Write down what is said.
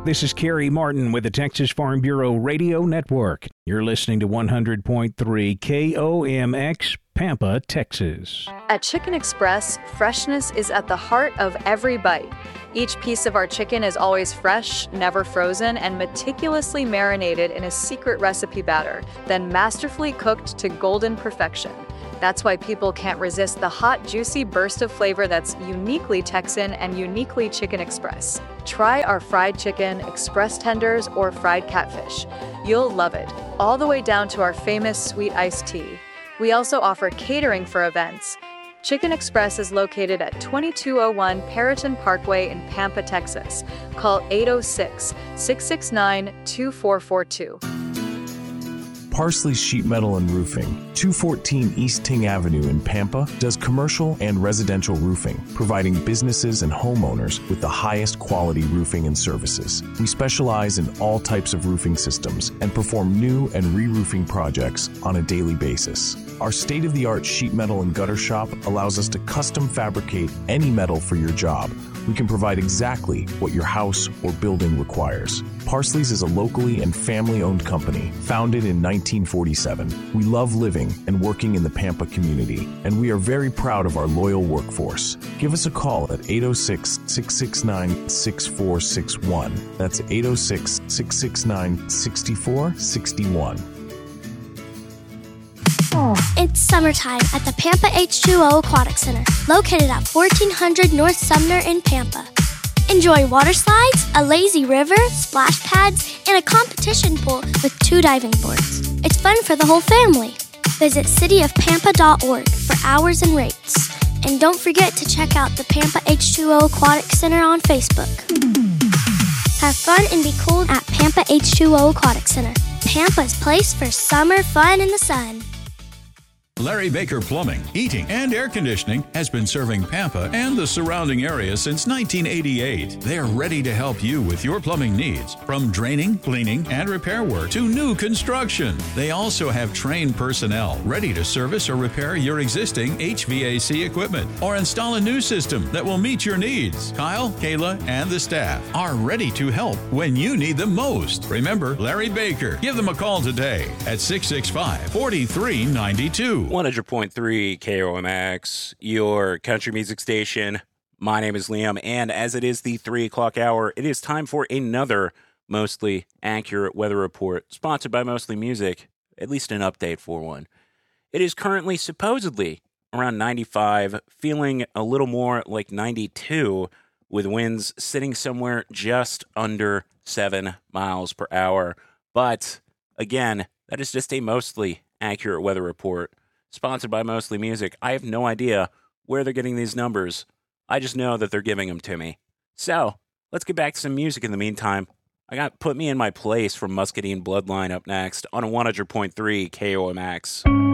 This is Kerry Martin with the Texas Farm Bureau Radio Network. You're listening to 100.3 KOMX, Pampa, Texas. At Chicken Express, freshness is at the heart of every bite. Each piece of our chicken is always fresh, never frozen, and meticulously marinated in a secret recipe batter, then masterfully cooked to golden perfection. That's why people can't resist the hot, juicy burst of flavor that's uniquely Texan and uniquely Chicken Express. Try our fried chicken, express tenders, or fried catfish. You'll love it, all the way down to our famous sweet iced tea. We also offer catering for events. Chicken Express is located at 2201 Perriton Parkway in Pampa, Texas. Call 806-669-2442. Parsley Sheet Metal and Roofing, 214 East Ting Avenue in Pampa, does commercial and residential roofing, providing businesses and homeowners with the highest quality roofing and services. We specialize in all types of roofing systems and perform new and re-roofing projects on a daily basis. Our state-of-the-art sheet metal and gutter shop allows us to custom fabricate any metal for your job. We can provide exactly what your house or building requires. Parsley's is a locally and family-owned company, founded in 1947. We love living and working in the Pampa community, and we are very proud of our loyal workforce. Give us a call at 806-669-6461. That's 806-669-6461. It's summertime at the Pampa H2O Aquatic Center, located at 1400 North Sumner in Pampa. Enjoy water slides, a lazy river, splash pads, and a competition pool with 2 diving boards. It's fun for the whole family. Visit cityofpampa.org for hours and rates. And don't forget to check out the Pampa H2O Aquatic Center on Facebook. Have fun and be cool at Pampa H2O Aquatic Center, Pampa's place for summer fun in the sun. Larry Baker Plumbing, Heating, and Air Conditioning has been serving Pampa and the surrounding area since 1988. They're ready to help you with your plumbing needs, from draining, cleaning, and repair work to new construction. They also have trained personnel ready to service or repair your existing HVAC equipment or install a new system that will meet your needs. Kyle, Kayla, and the staff are ready to help when you need them most. Remember Larry Baker. Give them a call today at 665-4392. 100.3 KOMX, your country music station. My name is Liam, and as it is the 3 o'clock hour, it is time for another Mostly Accurate Weather Report, sponsored by Mostly Music, at least an update for one. It is currently supposedly around 95, feeling a little more like 92, with winds sitting somewhere just under 7 miles per hour. But, again, that is just a Mostly Accurate Weather Report, sponsored by Mostly Music. I have no idea where they're getting these numbers. I just know that they're giving them to me. So, let's get back to some music in the meantime. I got Put Me in My Place from Muscadine Bloodline up next on a 100.3 KOMX.